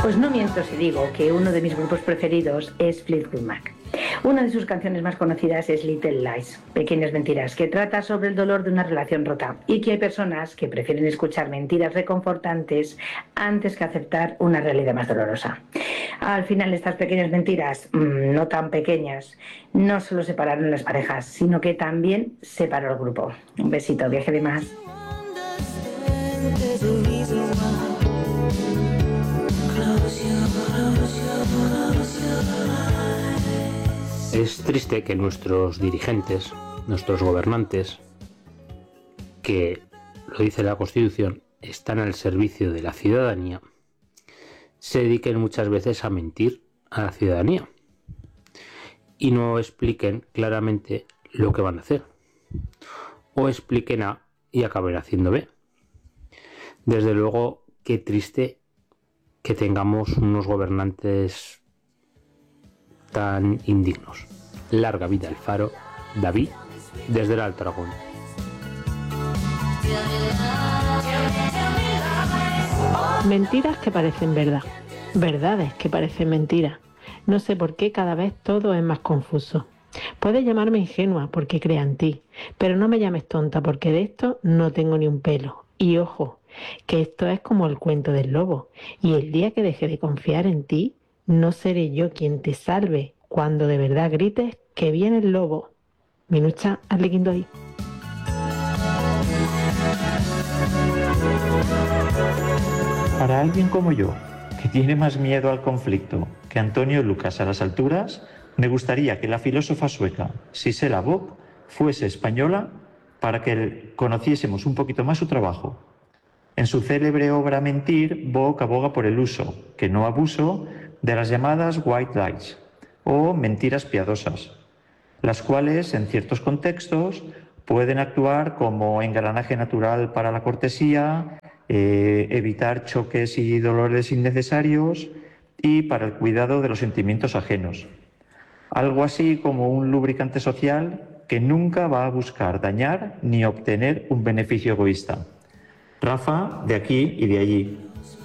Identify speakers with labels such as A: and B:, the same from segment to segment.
A: Pues no miento si digo que uno de mis grupos preferidos es Fleetwood Mac. Una de sus canciones más conocidas es Little Lies, Pequeñas Mentiras, que trata sobre el dolor de una relación rota y que hay personas que prefieren escuchar mentiras reconfortantes antes que aceptar una realidad más dolorosa. Al final, estas pequeñas mentiras, no tan pequeñas, no solo separaron las parejas, sino que también separó el grupo. Un besito, viaje de más.
B: Es triste que nuestros dirigentes, nuestros gobernantes, que, lo dice la Constitución, están al servicio de la ciudadanía, se dediquen muchas veces a mentir a la ciudadanía y no expliquen claramente lo que van a hacer, o expliquen A y acaben haciendo B. Desde luego, qué triste que tengamos unos gobernantes tan indignos. Larga vida al Faro, David, desde el Alto Aragón.
C: Mentiras que parecen verdad, verdades que parecen mentiras. No sé por qué cada vez todo es más confuso. Puedes llamarme ingenua porque crea en ti, pero no me llames tonta porque de esto no tengo ni un pelo. Y ojo, que esto es como el cuento del lobo, y el día que deje de confiar en ti, no seré yo quien te salve cuando de verdad grites que viene el lobo. Minucha Arlequindoy.
D: Para alguien como yo, que tiene más miedo al conflicto que Antonio Lucas a las alturas, me gustaría que la filósofa sueca Sissela Bock fuese española para que conociésemos un poquito más su trabajo. En su célebre obra Mentir, Bock aboga por el uso, que no abuso, de las llamadas white lies, o mentiras piadosas, las cuales, en ciertos contextos, pueden actuar como engranaje natural para la cortesía, evitar choques y dolores innecesarios y para el cuidado de los sentimientos ajenos. Algo así como un lubricante social que nunca va a buscar dañar ni obtener un beneficio egoísta. Rafa, de aquí y de allí.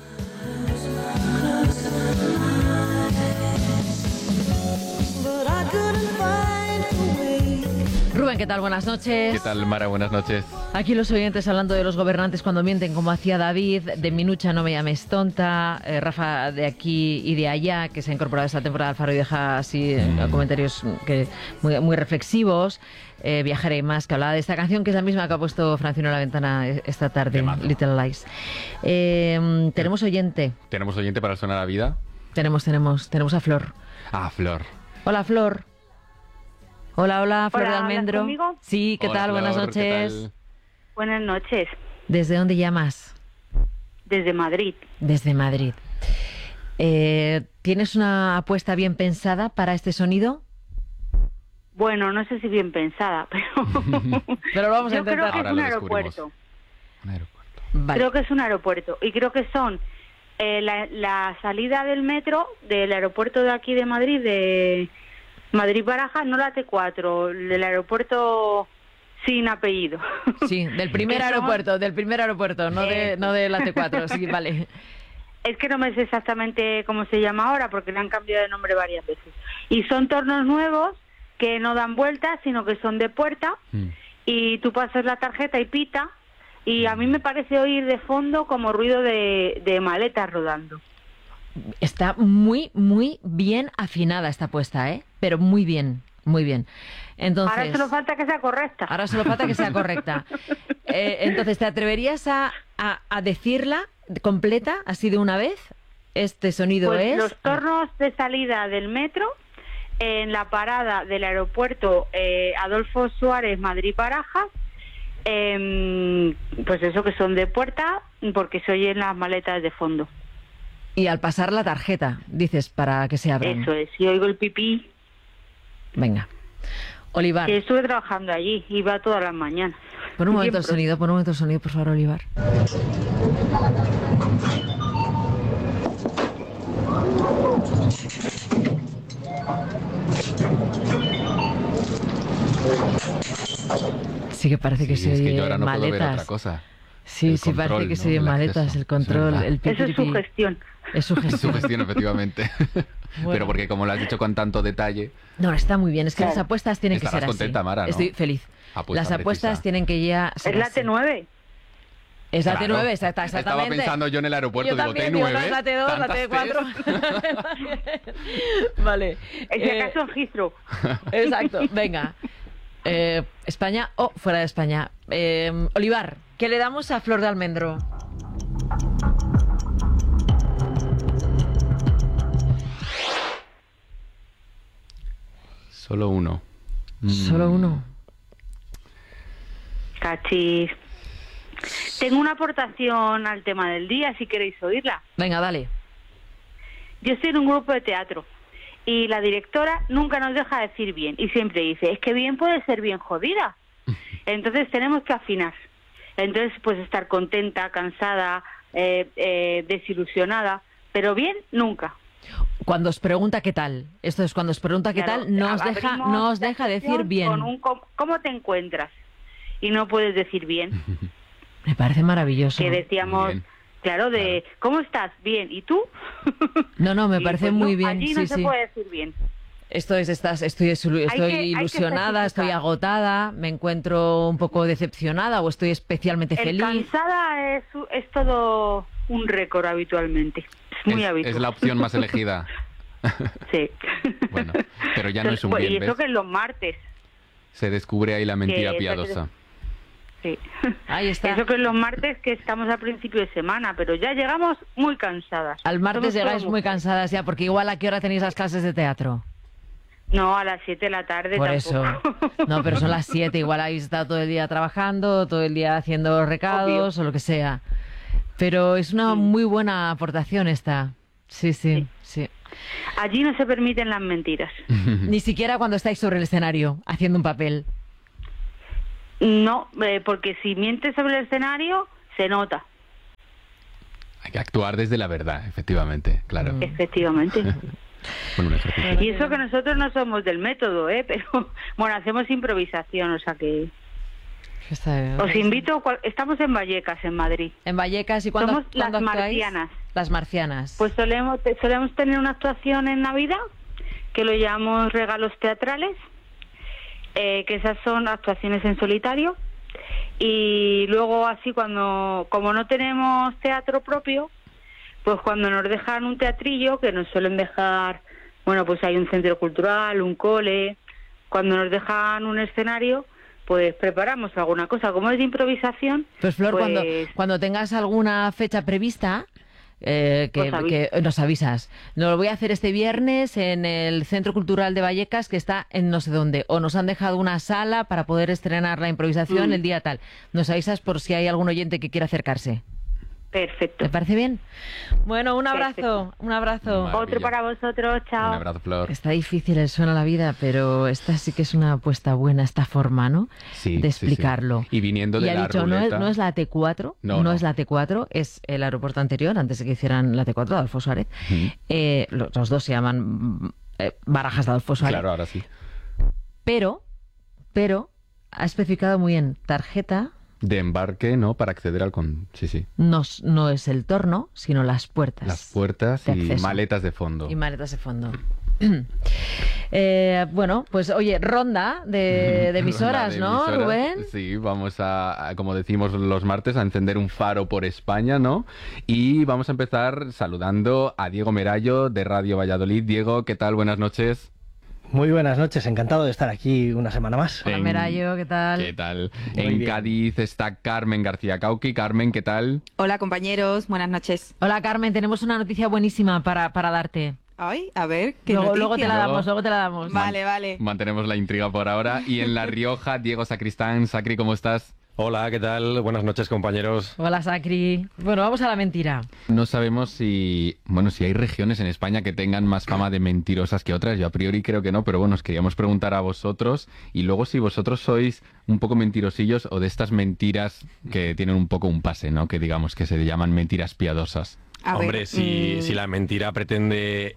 E: Rubén, ¿qué tal? Buenas noches.
F: ¿Qué tal, Mara? Buenas noches.
E: Aquí los oyentes hablando de los gobernantes cuando mienten, como hacía David, de Minucha no me llames tonta, Rafa de aquí y de allá, que se ha incorporado esta temporada al Faro y deja así comentarios que muy reflexivos, Viajaré más, que hablaba de esta canción, que es la misma que ha puesto Francino a la ventana esta tarde, Little Lies. Tenemos oyente.
F: ¿Tenemos oyente para Sonar a Vida?
E: Tenemos a Flor.
F: Ah, Flor.
E: Hola, Flor. Hola, Flor de Almendro.
G: ¿Conmigo?
E: Sí, ¿qué tal?
F: Flor,
E: Buenas noches.
F: ¿qué tal?
G: Buenas noches.
E: ¿Desde dónde llamas?
G: Desde Madrid.
E: Desde Madrid. ¿Tienes una apuesta bien pensada para este sonido?
G: Bueno, no sé si bien pensada,
E: pero lo vamos a intentar.
G: Yo creo que
F: Ahora
G: es un
F: lo
G: aeropuerto.
F: Un aeropuerto.
E: Vale.
G: Creo que es un aeropuerto. Y creo que son la salida del metro del aeropuerto de aquí de Madrid, de Madrid-Barajas, no la T4, del aeropuerto sin apellido.
E: Sí, del primer aeropuerto, no de la T4, sí, vale.
G: Es que no me sé exactamente cómo se llama ahora, porque le han cambiado de nombre varias veces. Y son tornos nuevos que no dan vueltas, sino que son de puerta, y tú pasas la tarjeta y pita, y a mí me parece oír de fondo como ruido de maletas rodando.
E: Está muy, muy bien afinada esta apuesta, ¿eh? Pero muy bien, muy bien. Entonces,
G: ahora solo falta que sea correcta. Entonces, ¿te atreverías a
E: decirla completa, así de una vez? Este sonido
G: pues
E: es...
G: los tornos de salida del metro, en la parada del aeropuerto Adolfo Suárez, Madrid-Barajas, pues eso, que son de puerta, porque se oyen las maletas de fondo.
E: Y al pasar la tarjeta, dices, para que se abran.
G: Eso es, y oigo el pipí.
E: Venga. Olivar.
G: Que estuve trabajando allí, iba todas las mañanas.
E: Pon un momento el sonido, por favor, Olivar. Sí que parece que se oye
F: que yo ahora no
E: maletas.
F: puedo ver otra cosa.
E: Sí, parece que se oye maletas, el control, el pipi.
G: Eso es sugestión.
E: Es su
F: Es su
E: gestión.
F: gestión, efectivamente.
E: Bueno.
F: Pero porque como lo has dicho con tanto detalle...
E: No, está muy bien. Es que las apuestas tienen que ser
F: Estarás
E: así.
F: contenta, Mara, ¿no?
E: Estoy feliz.
F: Apuesta
E: Las apuestas
F: precisa.
E: tienen que ya ser
G: Es la
E: así.
G: T9.
E: Es la
F: Claro.
E: T9, exactamente.
F: Estaba pensando yo en el aeropuerto,
E: Yo
F: digo,
E: también,
F: T9,
E: digo, no, es la T2, la
F: ¿tantas
E: T4. Vale.
G: Si acaso registro.
E: Exacto, venga. España o fuera de España. Olivar, ¿qué le damos a Flor de Almendro?
F: Solo uno.
E: Solo uno.
G: Cachis. Tengo una aportación al tema del día, si queréis oírla.
E: Venga, dale.
G: Yo estoy en un grupo de teatro y la directora nunca nos deja decir bien y siempre dice, es que bien puede ser bien jodida. Entonces tenemos que afinar. Entonces pues estar contenta, cansada, desilusionada, pero bien nunca.
E: Cuando os pregunta qué tal. Esto es cuando os pregunta qué
G: Claro,
E: tal, no os deja decir
G: sesión
E: bien.
G: con un ¿cómo te encuentras? Y no puedes decir bien.
E: Me parece maravilloso.
G: Que decíamos,
F: bien.
G: claro, de ¿cómo estás? Bien. ¿Y tú?
E: No, me
G: Y,
E: parece
G: pues,
E: muy
G: no,
E: bien.
G: allí
E: Sí,
G: no se
E: sí.
G: puede decir bien.
E: Estoy
G: que
E: ilusionada, estoy
G: especificar.
E: agotada, me encuentro un poco decepcionada o estoy especialmente
G: El
E: feliz.
G: cansada es todo un récord habitualmente. Es muy habitual.
F: Es la opción más elegida.
G: Sí.
F: Bueno, pero ya no es un
G: Pues,
F: bien,
G: y eso
F: ¿ves?
G: que es los martes.
F: Se descubre ahí la mentira
G: Que-
F: piadosa.
G: Sí.
E: Ahí está.
G: Eso que es los martes que estamos a principio de semana, pero ya llegamos muy cansadas.
E: Al martes
G: Somos
E: llegáis
G: todas
E: muy
G: mujeres.
E: cansadas ya, porque igual a qué hora tenéis las clases de teatro.
G: No, a las 7 de la tarde
E: Por
G: tampoco.
E: eso. No, pero son las 7, igual habéis estado todo el día trabajando, todo el día haciendo recados o lo que sea. Pero es una muy buena aportación esta. Sí, sí, sí.
G: Allí no se permiten las mentiras.
E: Ni siquiera cuando estáis sobre el escenario haciendo un papel.
G: No, porque si mientes sobre el escenario, se nota,
F: Hay que actuar desde la verdad, efectivamente, claro.
G: efectivamente.
F: Bueno, un ejercicio.
G: Y eso que nosotros no somos del método, pero bueno, hacemos improvisación, o sea que os invito, estamos en Vallecas, en Madrid.
E: En Vallecas, ¿y cuándo,
G: Somos las
E: cuándo actuáis?
G: marcianas.
E: Las marcianas.
G: Pues solemos tener una actuación en Navidad que lo llamamos regalos teatrales, que esas son actuaciones en solitario, y luego así como no tenemos teatro propio, pues cuando nos dejan un teatrillo, que nos suelen dejar, bueno, pues hay un centro cultural, un cole, cuando nos dejan un escenario, pues preparamos alguna cosa, como es de improvisación.
E: Pues Flor,
G: pues,
E: cuando tengas alguna fecha prevista,
G: Os
E: que nos avisas. No lo voy a hacer este viernes en el Centro Cultural de Vallecas, que está en no sé dónde. O nos han dejado una sala para poder estrenar la improvisación el día tal. Nos avisas por si hay algún oyente que quiera acercarse.
G: Perfecto.
E: ¿Te parece bien? Bueno, un abrazo,
G: Perfecto.
E: un abrazo.
F: Maravilla.
G: Otro para vosotros, chao.
F: Un abrazo, Flor.
E: Está difícil el suena la vida, pero esta sí que es una apuesta buena, esta forma, ¿no?
F: Sí,
E: de
F: sí, sí.
E: explicarlo.
F: Y viniendo de
E: ha
F: la
E: dicho,
F: ruleta...
E: no es la T4,
F: No.
E: es la T4, es el aeropuerto anterior, antes de que hicieran la T4 de Adolfo Suárez. Los dos se llaman Barajas de Adolfo Suárez.
F: Claro, ahora sí.
E: Pero, ha especificado muy bien, tarjeta
F: De embarque, ¿no? Para acceder al... Sí, sí.
E: no es el torno, sino las puertas.
F: Las puertas
E: de
F: y
E: acceso.
F: maletas de fondo.
E: Y maletas de fondo. Bueno, pues oye, ronda de emisoras,
F: Ronda de
E: ¿no,
F: emisoras.
E: Rubén?
F: Sí, vamos a, como decimos los martes, a encender un faro por España, ¿no? Y vamos a empezar saludando a Diego Merallo de Radio Valladolid. Diego, ¿qué tal? Buenas noches.
H: Muy buenas noches, encantado de estar aquí una semana más.
E: Hola, Merallo, ¿qué tal?
F: ¿Qué tal?
H: Muy
F: En
H: bien.
F: Cádiz está Carmen García Cauqui. Carmen, ¿qué tal?
I: Hola compañeros, buenas noches.
E: Hola, Carmen, tenemos una noticia buenísima para darte.
I: Ay, a ver, ¿qué
E: Luego te la
I: noticia?
E: damos, luego te la damos.
I: Vale.
F: Mantenemos la intriga por ahora. Y en La Rioja, Diego Sacristán. Sacri, ¿cómo estás?
J: Hola, ¿qué tal? Buenas noches, compañeros.
E: Hola, Sacri. Bueno, vamos a la mentira.
F: No sabemos si hay regiones en España que tengan más fama de mentirosas que otras. Yo a priori creo que no, pero bueno, os queríamos preguntar a vosotros y luego si vosotros sois un poco mentirosillos o de estas mentiras que tienen un poco un pase, ¿no? Que digamos que se llaman mentiras piadosas.
J: Hombre, si la mentira pretende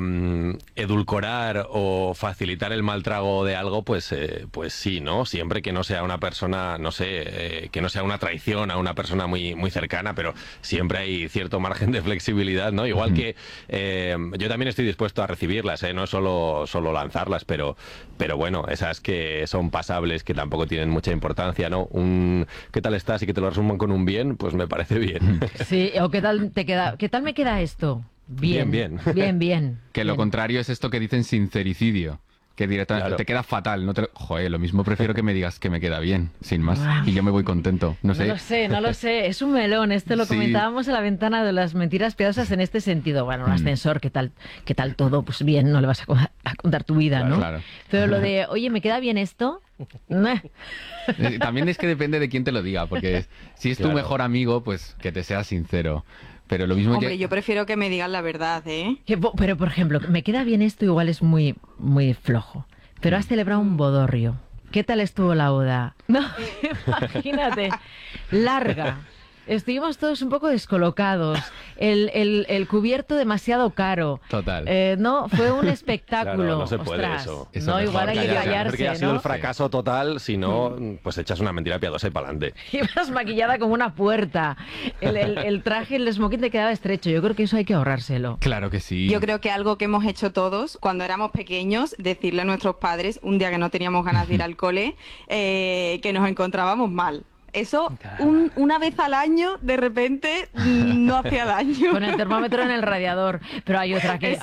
J: edulcorar o facilitar el mal trago de algo, pues sí, ¿no? Siempre que no sea una persona, no sé, que no sea una traición a una persona muy, muy cercana, pero siempre hay cierto margen de flexibilidad, ¿no? Igual que yo también estoy dispuesto a recibirlas, no solo lanzarlas, pero bueno, esas que son pasables, que tampoco tienen mucha importancia, ¿no? ¿Qué tal estás? Y que te lo resuman con un bien, pues me parece bien.
E: Sí, o ¿qué tal te queda? ¿Qué tal me queda esto? Bien.
F: Que lo contrario es esto que dicen sincericidio. Que directamente te queda fatal. Joder, lo mismo prefiero que me digas que me queda bien, sin más. Y yo me voy contento. No sé.
E: No lo sé. Es un melón. Lo comentábamos en la ventana de las mentiras piadosas en este sentido. Bueno, un ascensor, ¿qué tal todo? Pues bien, no le vas a contar tu vida, ¿no?
F: Claro.
E: Pero lo de, oye, ¿me queda bien esto?
F: También es que depende de quién te lo diga, porque si es tu mejor amigo, pues que te sea sincero. Pero lo mismo
I: Hombre, yo prefiero que me digan la verdad, ¿eh?
E: Pero, por ejemplo, me queda bien esto, igual es muy, muy flojo. Pero has celebrado un bodorrio. ¿Qué tal estuvo la boda? No, imagínate. Larga. Estuvimos todos un poco descolocados. El cubierto demasiado caro.
F: Total.
E: No, fue un espectáculo.
J: Claro, no se puede eso.
E: No, igual hay que callarse,
J: porque ha sido
E: ¿no?
J: el fracaso total, si no, pues echas una mentira piadosa y para adelante.
E: Ibas maquillada como una puerta. El traje, el smoking te quedaba estrecho. Yo creo que eso hay que ahorrárselo.
F: Claro que sí.
I: Yo creo que algo que hemos hecho todos cuando éramos pequeños, decirle a nuestros padres, un día que no teníamos ganas de ir al cole, que nos encontrábamos mal. Eso, una vez al año, de repente, no hacía daño.
E: Con el termómetro en el radiador. Pero hay otra que,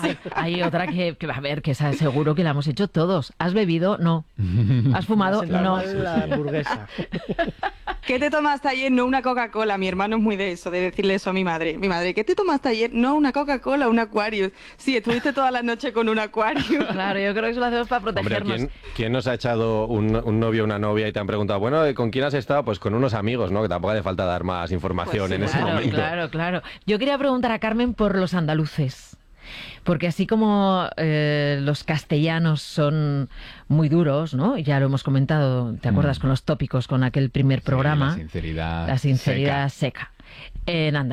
E: a ver, que esa seguro que la hemos hecho todos. ¿Has bebido? No. ¿Has fumado? No.
H: La hamburguesa.
I: ¿Qué te tomaste ayer? No una Coca-Cola. Mi hermano es muy de eso, de decirle eso a mi madre. Mi madre, ¿qué te tomaste ayer? No una Coca-Cola, un Aquarius. Sí, estuviste toda la noche con un Aquarius.
E: Claro, yo creo que eso lo hacemos para protegernos.
J: Hombre, ¿quién nos ha echado un novio o una novia y te han preguntado, bueno, ¿con quién has estado? Pues con unos amigos, ¿no? Que tampoco hace falta dar más información
I: Pues
J: en ese momento.
E: Claro. Yo quería preguntar a Carmen por los andaluces. Porque así como los castellanos son muy duros, ¿no? Ya lo hemos comentado, ¿te acuerdas con los tópicos, con aquel primer programa?
F: La sinceridad
E: seca. En Andalucía